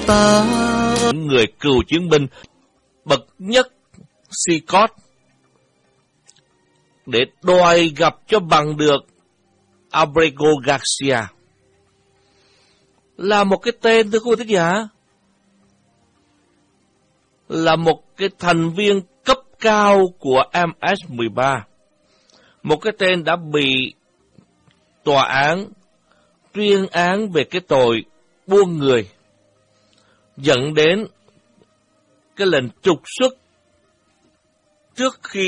ta. Người cựu chiến binh bậc nhất Scott để đòi gặp cho bằng được Abrego Garcia. Là một cái tên, thưa quý vị thính giả, là một cái thành viên cấp cao của MS-13, một cái tên đã bị tòa án tuyên án về cái tội buôn người, dẫn đến cái lệnh trục xuất trước khi